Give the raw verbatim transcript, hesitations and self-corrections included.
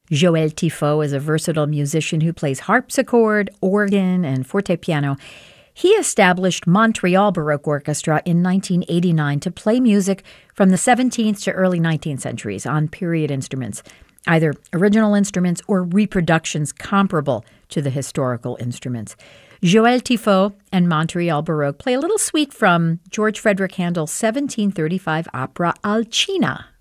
Joël Tifot is a versatile musician who plays harpsichord, organ, and fortepiano. He established Montreal Baroque Orchestra in nineteen eighty-nine to play music from the seventeenth to early nineteenth centuries on period instruments, either original instruments or reproductions comparable to the historical instruments. Joël Tifot and Montreal Baroque play a little suite from George Frederick Handel's seventeen thirty-five opera Alcina.